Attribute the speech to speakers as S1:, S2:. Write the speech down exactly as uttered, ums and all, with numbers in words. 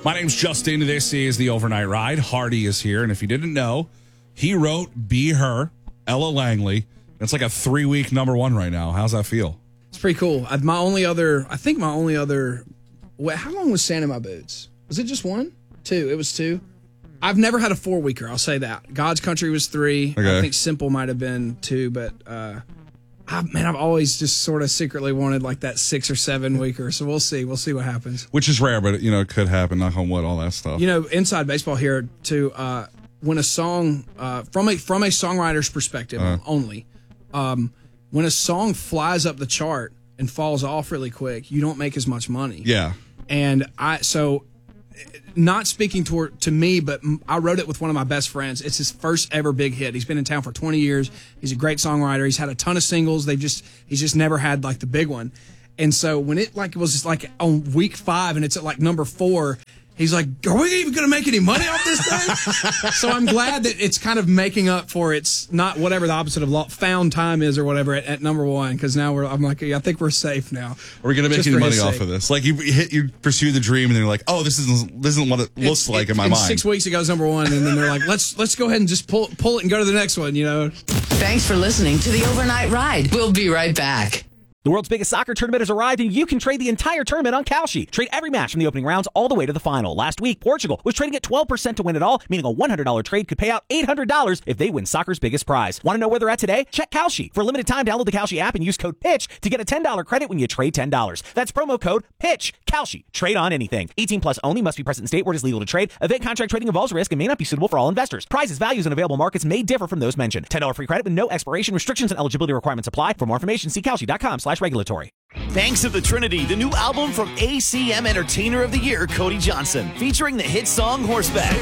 S1: My name's Justin. This is the Overnight Ride. Hardy is here, and if you didn't know, he wrote Be Her, Ella Langley. It's like a three-week number one right now. How's that feel?
S2: It's pretty cool. I, my only other, I think my only other, wait, how long was Sand in My Boots? Was it just one? Two. It was two. I've never had a four-weeker, I'll say that. God's Country was three.
S1: Okay.
S2: I think Simple might have been two, but, uh, I, man, I've always just sort of secretly wanted like that six or seven weeker. So we'll see. We'll see what happens.
S1: Which is rare, but, you know, it could happen. Knock on wood, all that stuff.
S2: You know, inside baseball here, too, uh, when a song, uh, from a from a songwriter's perspective uh. only, um, when a song flies up the chart and falls off really quick, you don't make as much money.
S1: Yeah.
S2: And I, so, not speaking to, to me, but I wrote it with one of my best friends. It's his first ever big hit. He's been in town for twenty years. He's a great songwriter. He's had a ton of singles. They just, he's just never had like the big one. And so when it like was just like on week five and it's at like number four, he's like, are we even going to make any money off this thing? So I'm glad that it's kind of making up for its not whatever the opposite of lo- found time is or whatever at, at number one. Because now we're, I'm like, I think we're safe now.
S1: Are we going to make
S2: Just
S1: any
S2: for
S1: money
S2: his
S1: off
S2: sake.
S1: of this? Like you hit, you pursue the dream, and then you're like, oh, this isn't this isn't what it looks
S2: It's-
S1: like
S2: it-
S1: in my
S2: and
S1: mind.
S2: Six weeks ago, it was number one, and then they're like, let's let's go ahead and just pull pull it and go to the next one. You know.
S3: Thanks for listening to the Overnight Ride. We'll be right back.
S4: The world's biggest soccer tournament has arrived, and you can trade the entire tournament on Kalshi. Trade every match from the opening rounds all the way to the final. Last week, Portugal was trading at twelve percent to win it all, meaning a one hundred dollars trade could pay out eight hundred dollars if they win soccer's biggest prize. Want to know where they're at today? Check Kalshi. For a limited time, download the Kalshi app and use code PITCH to get a ten dollars credit when you trade ten dollars. That's promo code PITCH. Kalshi. Trade on anything. eighteen plus only. Must be present in state where it is legal to trade. Event contract trading involves risk and may not be suitable for all investors. Prizes, values, and available markets may differ from those mentioned. ten dollars free credit with no expiration. Restrictions and eligibility requirements apply. For more information, see Kalshi.com slash regulatory.
S5: Thanks to the Trinity, the new album from A C M Entertainer of the Year, Cody Johnson, featuring the hit song Horseback.